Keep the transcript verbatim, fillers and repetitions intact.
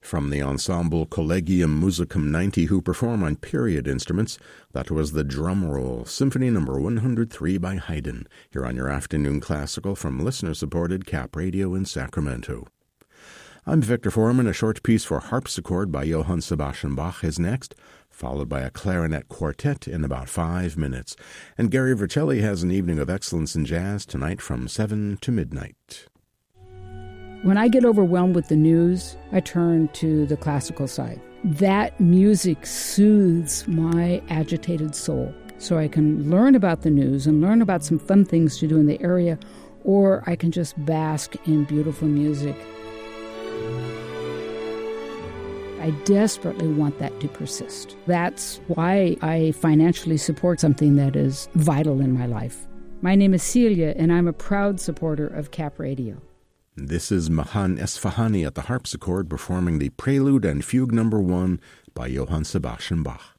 From the ensemble Collegium Musicum ninety, who perform on period instruments, that was the Drum Roll, Symphony number one hundred three by Haydn, here on your afternoon classical from listener-supported Cap Radio in Sacramento. I'm Victor Foreman. A short piece for harpsichord by Johann Sebastian Bach is next, followed by a clarinet quartet in about five minutes. And Gary Vercelli has an evening of excellence in jazz tonight from seven to midnight. When I get overwhelmed with the news, I turn to the classical side. That music soothes my agitated soul, so I can learn about the news and learn about some fun things to do in the area, or I can just bask in beautiful music. I desperately want that to persist. That's why I financially support something that is vital in my life. My name is Celia, and I'm a proud supporter of Cap Radio. This is Mahan Esfahani at the harpsichord performing the Prelude and Fugue number one by Johann Sebastian Bach.